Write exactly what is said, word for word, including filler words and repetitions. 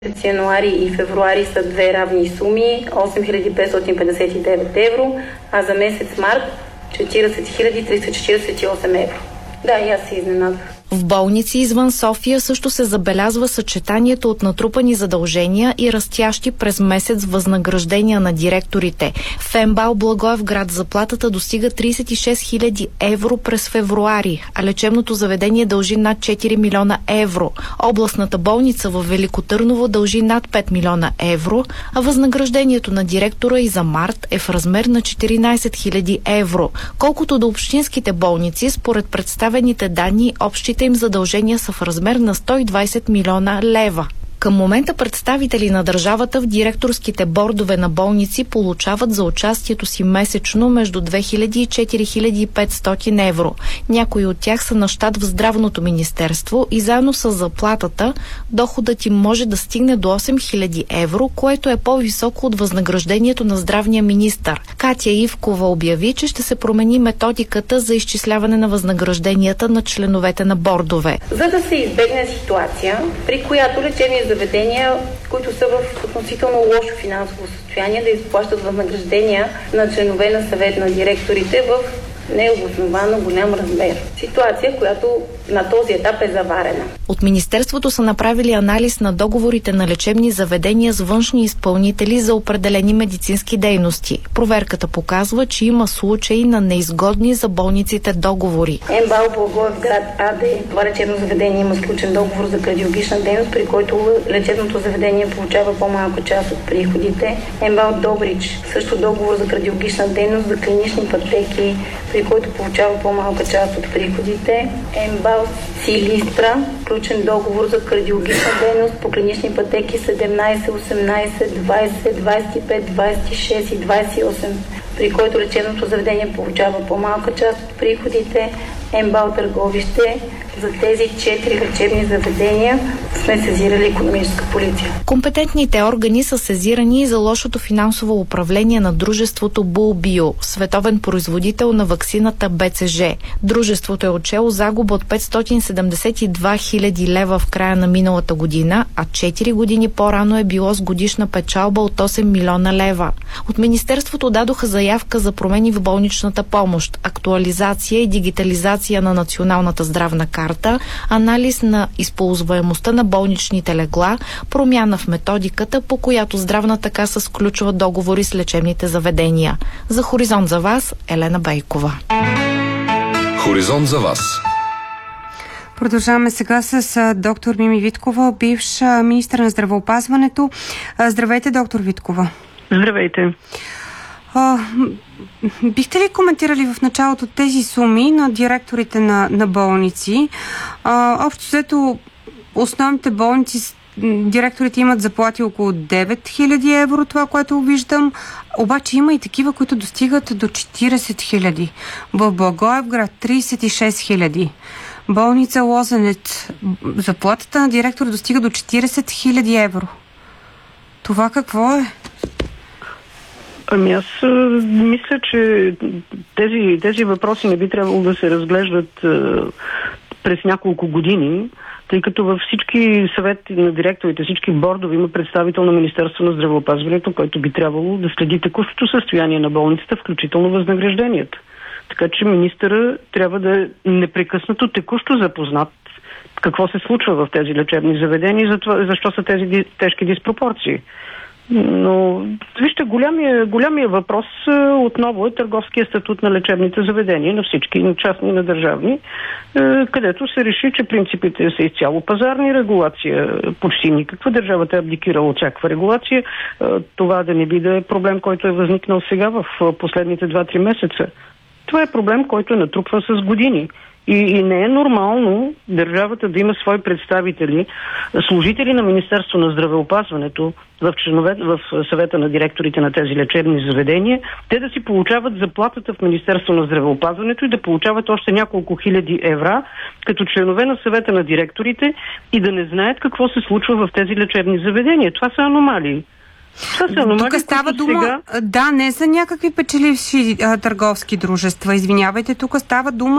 Януари и февруари са две равни суми, осем хиляди петстотин петдесет и девет евро, а за месец март четиридесет хиляди триста четиридесет и осем евро. Да, и аз се изненадах. В болници извън София също се забелязва съчетанието от натрупани задължения и растящи през месец възнаграждения на директорите. В МБАЛ Благоевград заплатата достига тридесет и шест хиляди евро през февруари, а лечебното заведение дължи над четири милиона евро. Областната болница в Велико Търново дължи над пет милиона евро, а възнаграждението на директора и за март е в размер на четиринадесет хиляди евро. Колкото до общинските болници, според представените данни, общите им задължения са в размер на сто и двадесет милиона лева. Към момента представители на държавата в директорските бордове на болници получават за участието си месечно между две хиляди и четири хиляди и петстотин евро. Някои от тях са на щат в Здравното министерство и заедно с заплатата доходът им може да стигне до осем хиляди евро, което е по-високо от възнаграждението на здравния министър. Катя Ивкова обяви, че ще се промени методиката за изчисляване на възнагражденията на членовете на бордове. За да се избегне ситуация, при която лечебни заведения, които са в относително лошо финансово състояние, да изплащат възнаграждения на членове на съвет на директорите в необосновано голям размер. Ситуация, която на този етап е заварена. От Министерството са направили анализ на договорите на лечебни заведения с външни изпълнители за определени медицински дейности. Проверката показва, че има случаи на неизгодни за болниците договори. МБАЛ Благоевград АД, това лечебно заведение има сключен договор за кардиологична дейност, при който лечебното заведение получава по-малка част от приходите. МБАЛ Добрич, също договор за кардиологична дейност за клинични пътеки, при който получава по-малка част от приходите. МБАЛ Силистра, включен договор за кардиологична дейност по клинични пътеки седемнадесет, осемнадесет, двадесет, двадесет и пет, двадесет и шест и двадесет и осем, при който лечебното заведение получава по-малка част от приходите. МБАЛ Търговище. За тези четири лечебни заведения сме сезирали икономическа полиция. Компетентните органи са сезирани и за лошото финансово управление на дружеството Булбио, световен производител на ваксината Б Ц Ж. Дружеството е отчело загуба от петстотин седемдесет и два хиляди лева в края на миналата година, а четири години по-рано е било с годишна печалба от осем милиона лева. От Министерството дадоха заявка за промени в болничната помощ, актуализация и дигитализация на Националната здравна карта, анализ на използваемостта на болничните легла, промяна в методиката, по която Здравната каса сключва договори с лечебните заведения. За Хоризонт за вас, Елена Бейкова. Хоризонт за вас. Продължаваме сега с доктор Мими Виткова, бивш министър на здравеопазването. Здравейте, доктор Виткова. Здравейте. А, бихте ли коментирали в началото тези суми на директорите на, на болници? А, общо взето, основните болници, директорите имат заплати около девет хиляди евро, това, което виждам. Обаче има и такива, които достигат до четиридесет хиляди. В Благоевград тридесет и шест хиляди. Болница Лозенец, заплатата на директор достига до четиридесет хиляди евро. Това какво е? Ами аз мисля, че тези, тези въпроси не би трябвало да се разглеждат а, през няколко години, тъй като във всички съвети на директорите, всички бордове има представител на Министерство на здравеопазването, който би трябвало да следи текущото състояние на болницата, включително възнагражденията. Така че министъра трябва да е непрекъснато текущо запознат какво се случва в тези лечебни заведения и затова, защо са тези тежки диспропорции. Но, вижте, голямия, голямия въпрос отново е търговския статут на лечебните заведения, на всички, на частни и на държавни, където се реши, че принципите са изцяло пазарни, регулация почти никаква, държавата е абдикирала от всякаква регулация. Това да не би да е проблем, който е възникнал сега в последните два-три месеца. Това е проблем, който е натрупван с години. И, и не е нормално държавата да има свои представители, служители на Министерство на здравеопазването в, членове, в съвета на директорите на тези лечебни заведения, те да си получават заплатата в Министерство на здравеопазването и да получават още няколко хиляди евра като членове на съвета на директорите и да не знаят какво се случва в тези лечебни заведения. Това са аномалии. Тук става дума, сега... да, не за някакви печеливши а, търговски дружества, извинявайте, тук става дума